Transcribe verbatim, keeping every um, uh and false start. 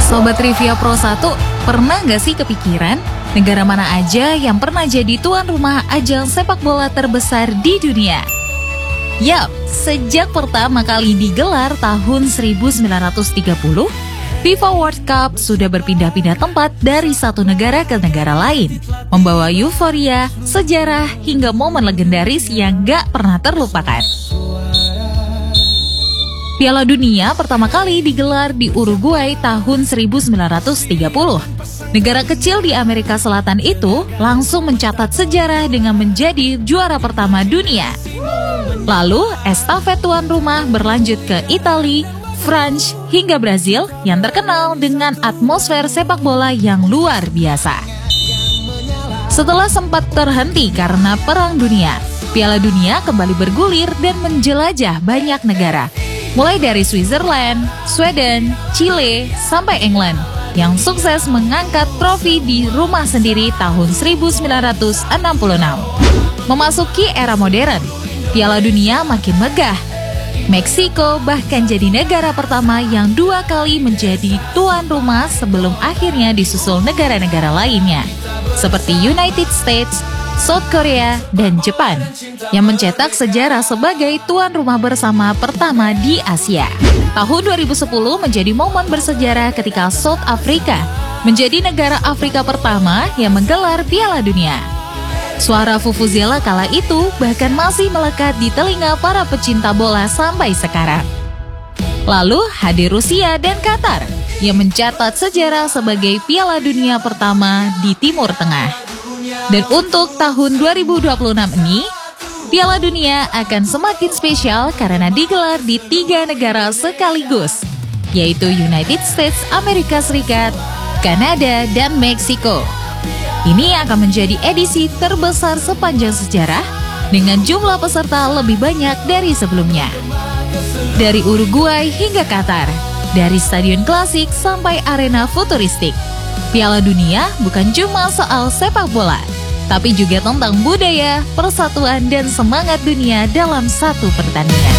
Sobat Trivia Pro satu, pernah nggak sih kepikiran negara mana aja yang pernah jadi tuan rumah ajang sepak bola terbesar di dunia? Yap, sejak pertama kali digelar tahun seribu sembilan ratus tiga puluh, FIFA World Cup sudah berpindah-pindah tempat dari satu negara ke negara lain, membawa euforia, sejarah, hingga momen legendaris yang gak pernah terlupakan. Piala Dunia pertama kali digelar di Uruguay tahun seribu sembilan ratus tiga puluh. Negara kecil di Amerika Selatan itu langsung mencatat sejarah dengan menjadi juara pertama dunia. Lalu, estafet tuan rumah berlanjut ke Italia, Prancis, hingga Brazil yang terkenal dengan atmosfer sepak bola yang luar biasa. Setelah sempat terhenti karena Perang Dunia, Piala Dunia kembali bergulir dan menjelajah banyak negara, mulai dari Switzerland, Sweden, Chile, sampai England, yang sukses mengangkat trofi di rumah sendiri tahun seribu sembilan ratus enam puluh enam. Memasuki era modern, Piala Dunia makin megah. Meksiko bahkan jadi negara pertama yang dua kali menjadi tuan rumah sebelum akhirnya disusul negara-negara lainnya, seperti United States, South Korea, dan Jepang, yang mencetak sejarah sebagai tuan rumah bersama pertama di Asia. Tahun dua ribu sepuluh menjadi momen bersejarah ketika South Africa menjadi negara Afrika pertama yang menggelar Piala Dunia. Suara vuvuzela kala itu bahkan masih melekat di telinga para pecinta bola sampai sekarang. Lalu hadir Rusia dan Qatar yang mencatat sejarah sebagai Piala Dunia pertama di Timur Tengah. Dan untuk tahun dua ribu dua puluh enam ini, Piala Dunia akan semakin spesial karena digelar di tiga negara sekaligus, yaitu United States Amerika Serikat, Kanada, dan Meksiko. Ini akan menjadi edisi terbesar sepanjang sejarah dengan jumlah peserta lebih banyak dari sebelumnya. Dari Uruguay hingga Qatar, dari stadion klasik sampai arena futuristik, Piala Dunia bukan cuma soal sepak bola, tapi juga tentang budaya, persatuan, dan semangat dunia dalam satu pertandingan.